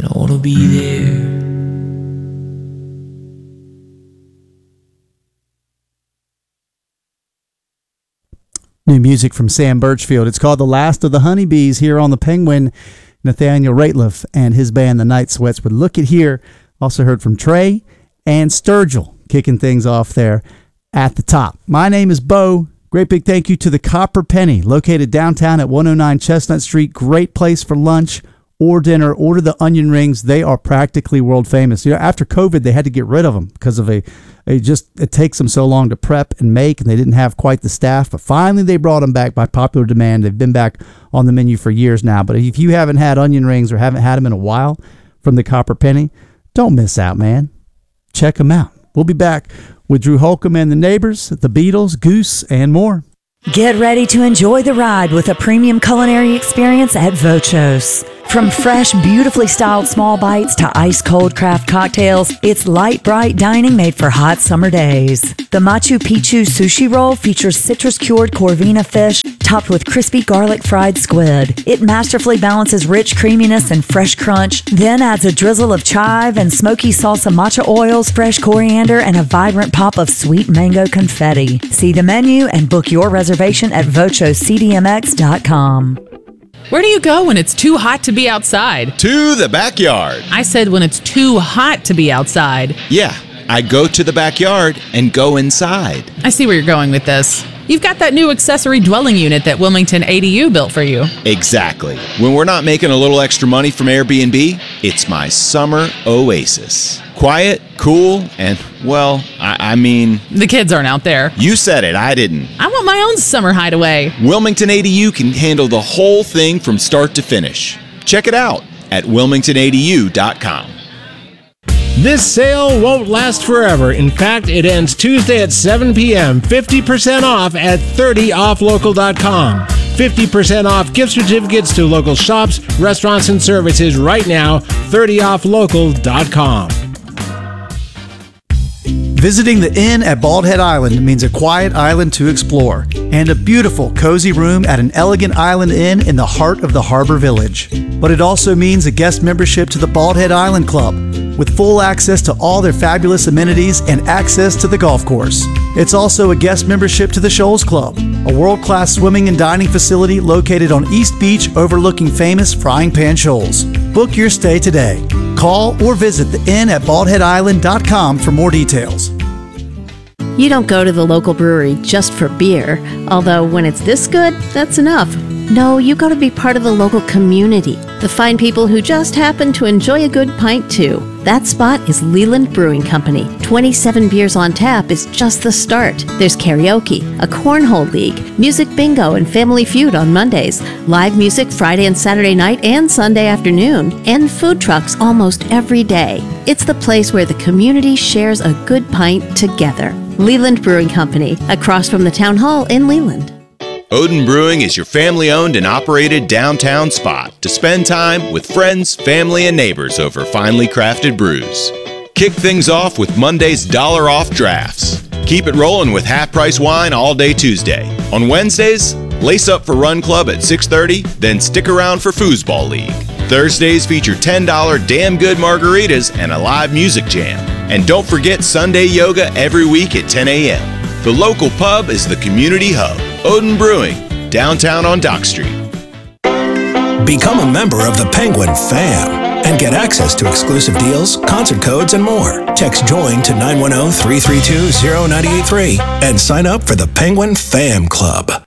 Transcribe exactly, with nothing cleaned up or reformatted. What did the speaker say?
I ought to be there. New music from Sam Birchfield. It's called The Last of the Honeybees here on the Penguin. Nathaniel Rateliff and his band, the Night Sweats, would look at here. Also heard from Trey and Sturgill kicking things off there at the top. My name is Bo. Great big thank you to the Copper Penny, located downtown at one oh nine Chestnut Street. Great place for lunch or dinner. Order the onion rings. They are practically world famous. You know, after COVID, they had to get rid of them because of a, a just, it takes them so long to prep and make, and they didn't have quite the staff. But finally, they brought them back by popular demand. They've been back on the menu for years now. But if you haven't had onion rings or haven't had them in a while from the Copper Penny, don't miss out, man. Check them out. We'll be back with Drew Holcomb and the Neighbors, the Beatles, Goose, and more. Get ready to enjoy the ride with a premium culinary experience at Vochos. From fresh, beautifully styled small bites to ice-cold craft cocktails, it's light, bright dining made for hot summer days. The Machu Picchu sushi roll features citrus-cured Corvina fish topped with crispy garlic fried squid. It masterfully balances rich creaminess and fresh crunch, then adds a drizzle of chive and smoky salsa matcha oils, fresh coriander, and a vibrant pop of sweet mango confetti. See the menu and book your reservation at vochos c d m x dot com. Where do you go when it's too hot to be outside? To the backyard. I said when it's too hot to be outside. Yeah, I go to the backyard and go inside. I see where you're going with this. You've got that new accessory dwelling unit that Wilmington A D U built for you. Exactly. When we're not making a little extra money from Airbnb, it's my summer oasis. Quiet, cool, and, well, I, I mean... The kids aren't out there. You said it, I didn't. I want my own summer hideaway. Wilmington A D U can handle the whole thing from start to finish. Check it out at wilmington a d u dot com. This sale won't last forever. In fact, it ends Tuesday at seven p.m. fifty percent off at thirty off local dot com. fifty percent off gift certificates to local shops, restaurants, and services right now. thirty off local dot com. Visiting the Inn at Bald Head Island means a quiet island to explore and a beautiful, cozy room at an elegant island inn in the heart of the harbor village. But it also means a guest membership to the Bald Head Island Club with full access to all their fabulous amenities and access to the golf course. It's also a guest membership to the Shoals Club, a world-class swimming and dining facility located on East Beach overlooking famous Frying Pan Shoals. Book your stay today. Call or visit the inn at bald head island dot com for more details. You don't go to the local brewery just for beer, although when it's this good, that's enough. No, you go to be part of the local community, the fine people who just happen to enjoy a good pint too. That spot is Leland Brewing Company. twenty-seven beers on tap is just the start. There's karaoke, a cornhole league, music bingo, and Family Feud on Mondays, live music Friday and Saturday night and Sunday afternoon, and food trucks almost every day. It's the place where the community shares a good pint together. Leland Brewing Company, across from the Town Hall in Leland. Odin Brewing is your family-owned and operated downtown spot to spend time with friends, family, and neighbors over finely crafted brews. Kick things off with Monday's dollar off drafts. Keep it rolling with half-price wine all day Tuesday. On Wednesdays, lace up for Run Club at six thirty, then stick around for Foosball League. Thursdays feature ten dollar damn good margaritas and a live music jam. And don't forget Sunday yoga every week at ten a.m. The local pub is the community hub. Odin Brewing, downtown on Dock Street. Become a member of the Penguin Fam and get access to exclusive deals, concert codes, and more. Text JOIN to nine one zero, three three two, zero nine eight three and sign up for the Penguin Fam Club.